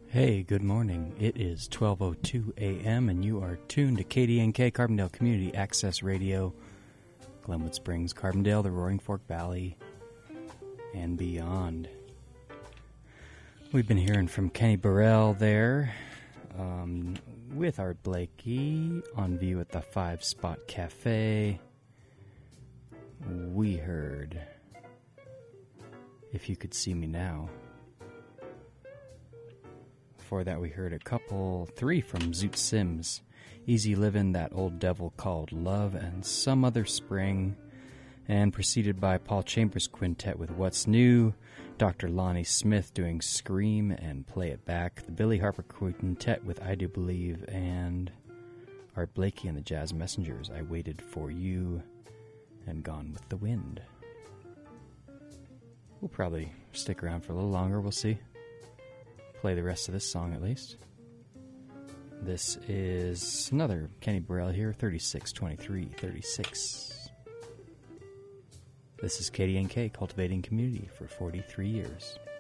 Hey, good morning. It is 12:02 a.m. and you are tuned to KDNK Carbondale Community Access Radio, Glenwood Springs, Carbondale, the Roaring Fork Valley, and beyond. We've been hearing from Kenny Burrell there, with Art Blakey on view at the 5 Spot Cafe. We heard If You Could See Me Now. Before that, we heard three from Zoot Sims. Easy Livin', That Old Devil Called Love, and Some Other Spring. And preceded by Paul Chambers Quintet with What's New, Dr. Lonnie Smith doing Scream and Play It Back, the Billy Harper Quintet with I Do Believe, and Art Blakey and the Jazz Messengers, I Waited For You, and Gone With the Wind. We'll probably stick around for a little longer, we'll see. Play the rest of this song at least. This is another Kenny Burrell here, 362336. This is KDNK, cultivating community for 43 years.